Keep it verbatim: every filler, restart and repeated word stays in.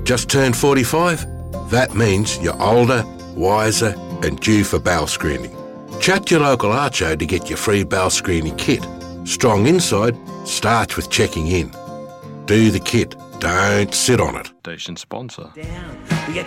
Just turned forty-five? That means you're older, wiser and due for bowel screening. Chat to your local archo to get your free bowel screening kit. Strong inside starts with checking in. Do the kit. Don't sit on it. Station sponsor. Down. We get